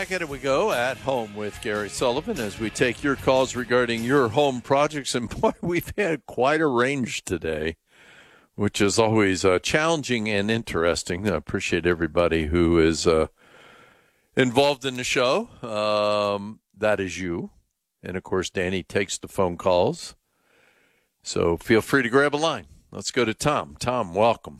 back at it we go at home with Gary Sullivan as we take your calls regarding your home projects. And boy, we've had quite a range today, which is always challenging and interesting. I appreciate everybody who is involved in the show. That is you. And, of course, Danny takes the phone calls. So feel free to grab a line. Let's go to Tom. Tom, welcome.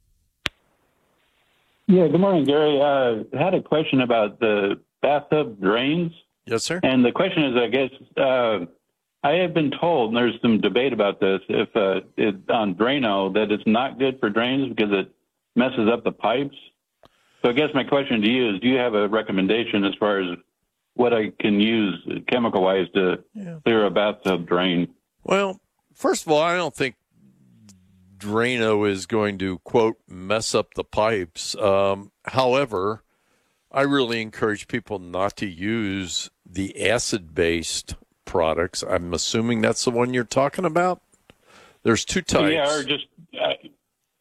Yeah, good morning, Gary. I had a question about the bathtub drains. Yes, sir. And the question is, I guess, I have been told, and there's some debate about this, if it's on Drano, that it's not good for drains because it messes up the pipes. So I guess my question to you is, do you have a recommendation as far as what I can use chemical-wise to clear a bathtub drain? Well, first of all, I don't think Drano is going to, quote, mess up the pipes. However, I really encourage people not to use the acid-based products. I'm assuming that's the one you're talking about. There's two types. Yeah, or just I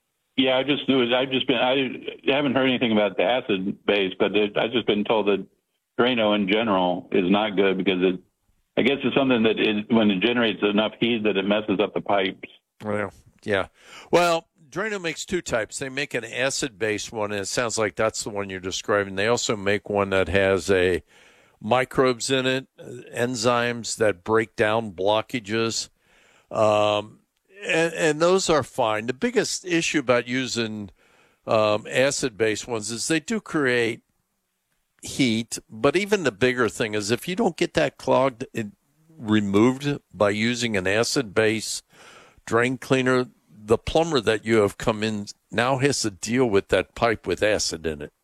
haven't heard anything about the acid base, but I've just been told that Drano in general is not good because I guess it's something that when it generates enough heat that it messes up the pipes. Well, yeah. Well, Drano makes two types. They make an acid-based one, and it sounds like that's the one you're describing. They also make one that has microbes in it, enzymes that break down blockages, and those are fine. The biggest issue about using acid-based ones is they do create heat, but even the bigger thing is if you don't get that clogged removed by using an acid-based drain cleaner, the plumber that you have come in now has to deal with that pipe with acid in it.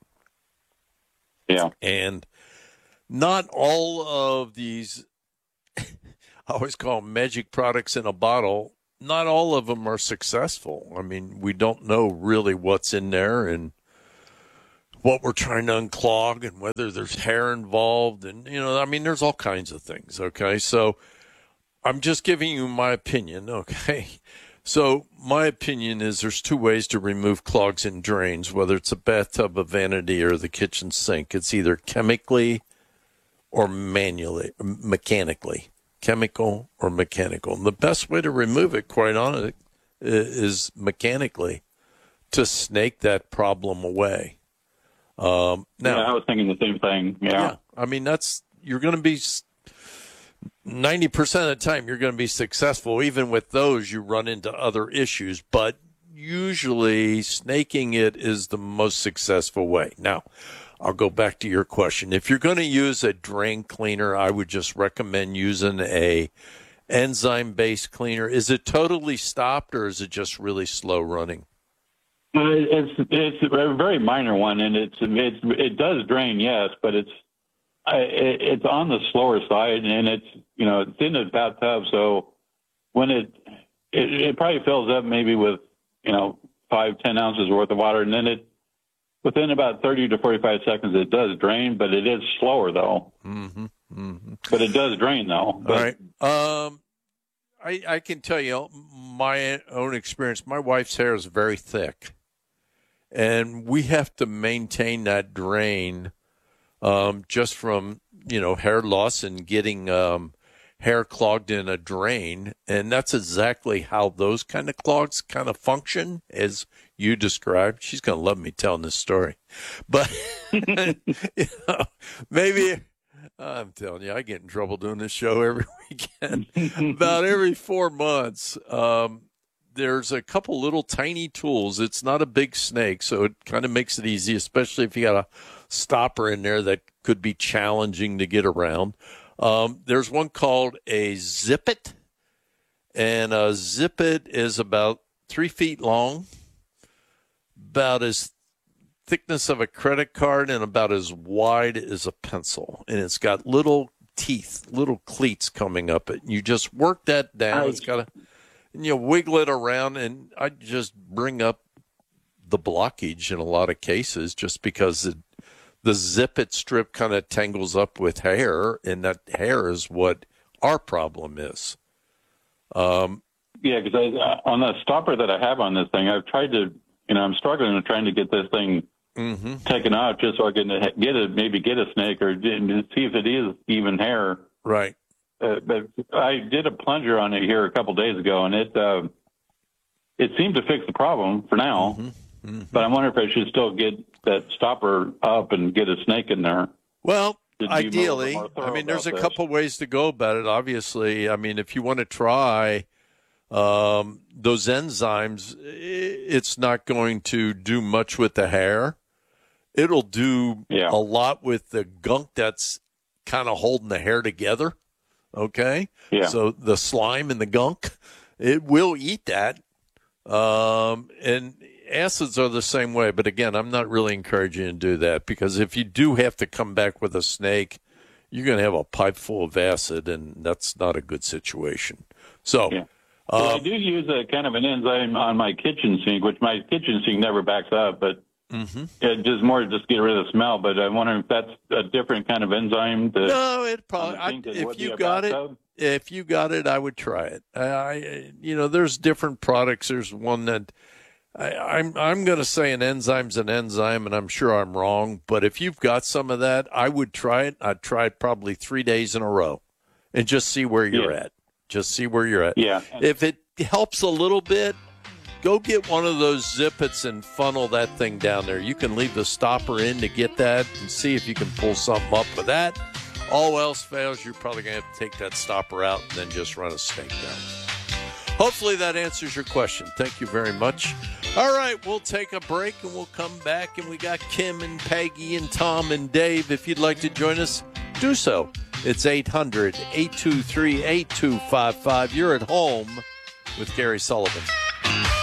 Yeah. And not all of these, I always call them magic products in a bottle, not all of them are successful. I mean, we don't know really what's in there and what we're trying to unclog and whether there's hair involved. And, there's all kinds of things, okay? So I'm just giving you my opinion, okay? So my opinion is there's two ways to remove clogs in drains, whether it's a bathtub, a vanity, or the kitchen sink. It's either chemically or mechanically. Chemical or mechanical. And the best way to remove it, quite honestly, is mechanically to snake that problem away. Now, I was thinking the same thing. Yeah. I mean, you're going to be 90% of the time you're going to be successful. Even with those, you run into other issues, but usually snaking it is the most successful way. Now, I'll go back to your question. If you're going to use a drain cleaner, I would just recommend using a enzyme-based cleaner. Is it totally stopped or is it just really slow running? It's a very minor one, and it does drain, yes, but it's on the slower side, and it's in the bathtub, so when it probably fills up maybe with 5-10 ounces worth of water, and then within about 30 to 45 seconds it does drain, but it is slower though. Mm-hmm. Mm-hmm. But it does drain though. All right. I can tell you my own experience. My wife's hair is very thick, and we have to maintain that drain just from, hair loss and getting hair clogged in a drain. And that's exactly how those kind of clogs kind of function, as you described. She's going to love me telling this story. But, maybe, I'm telling you, I get in trouble doing this show every weekend. About every 4 months, there's a couple little tiny tools. It's not a big snake, so it kind of makes it easy, especially if you got a stopper in there that could be challenging to get around. There's one called a Zip-It, and a Zip-It is about 3 feet long, about as thickness of a credit card, and about as wide as a pencil. And it's got little teeth, little cleats coming up it. You just work that down. It's got and you wiggle it around, and I just bring up the blockage in a lot of cases just because the Zip-It strip kind of tangles up with hair, and that hair is what our problem is. Yeah, because on the stopper that I have on this thing, I've tried to, I'm struggling with trying to get this thing taken out just so I can get a snake or see if it is even hair. Right. But I did a plunger on it here a couple days ago, and it seemed to fix the problem for now. But I wonder if I should still get that stopper up and get a snake in there. Well, ideally, I mean, there's a couple ways to go about it. Obviously, I mean, if you want to try those enzymes, it's not going to do much with the hair. It'll do a lot with the gunk that's kind of holding the hair together. Okay? Yeah. So the slime and the gunk, it will eat that. And acids are the same way. But again, I'm not really encouraging you to do that, because if you do have to come back with a snake, you're going to have a pipe full of acid, and that's not a good situation. So, well, I do use a kind of an enzyme on my kitchen sink, which my kitchen sink never backs up, but it just more just get rid of the smell. But I wonder if that's a different kind of enzyme. No, it probably. If you got it, I would try it. There's different products. There's one that I'm going to say an enzyme's an enzyme, and I'm sure I'm wrong. But if you've got some of that, I would try it. I'd try it probably 3 days in a row, and just see where you're at. Just see where you're at. Yeah. If it helps a little bit, go get one of those Zippets and funnel that thing down there. You can leave the stopper in to get that and see if you can pull something up with that. All else fails, you're probably going to have to take that stopper out and then just run a snake down. Hopefully that answers your question. Thank you very much. All right, we'll take a break and we'll come back, and we got Kim and Peggy and Tom and Dave. If you'd like to join us, do so. It's 800-823-8255. You're at home with Gary Sullivan.